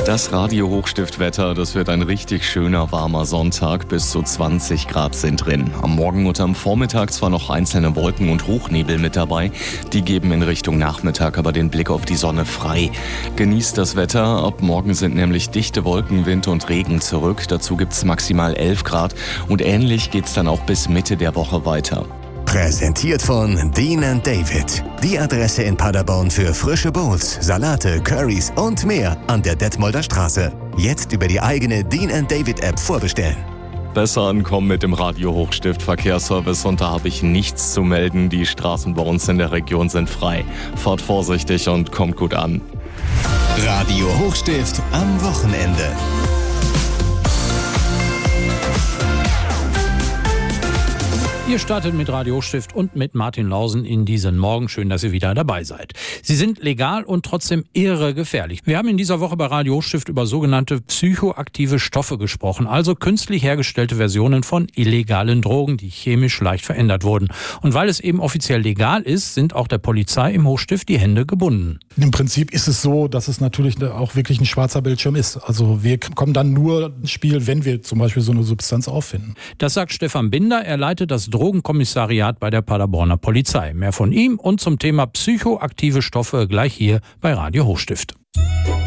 Das Radio Hochstiftwetter, das wird ein richtig schöner, warmer Sonntag. Bis zu 20 Grad sind drin. Am Morgen und am Vormittag zwar noch einzelne Wolken und Hochnebel mit dabei. Die geben in Richtung Nachmittag aber den Blick auf die Sonne frei. Genießt das Wetter. Ab morgen sind nämlich dichte Wolken, Wind und Regen zurück. Dazu gibt's maximal 11 Grad. Und ähnlich geht's dann auch bis Mitte der Woche weiter. Präsentiert von Dean & David. Die Adresse in Paderborn für frische Bowls, Salate, Currys und mehr an der Detmolder Straße. Jetzt über die eigene Dean & David App vorbestellen. Besser ankommen mit dem Radio Hochstift Verkehrsservice und da habe ich nichts zu melden. Die Straßen bei uns in der Region sind frei. Fahrt vorsichtig und kommt gut an. Radio Hochstift am Wochenende. Ihr startet mit Radio Hochstift und mit Martin Lausen in diesen Morgen. Schön, dass ihr wieder dabei seid. Sie sind legal und trotzdem irre gefährlich. Wir haben in dieser Woche bei Radio Hochstift über sogenannte psychoaktive Stoffe gesprochen, also künstlich hergestellte Versionen von illegalen Drogen, die chemisch leicht verändert wurden. Und weil es eben offiziell legal ist, sind auch der Polizei im Hochstift die Hände gebunden. Im Prinzip ist es so, dass es natürlich auch wirklich ein schwarzer Bildschirm ist. Also wir kommen dann nur ins Spiel, wenn wir zum Beispiel so eine Substanz auffinden. Das sagt Stefan Binder. Er leitet das Drogenkommissariat bei der Paderborner Polizei. Mehr von ihm und zum Thema psychoaktive Stoffe gleich hier bei Radio Hochstift.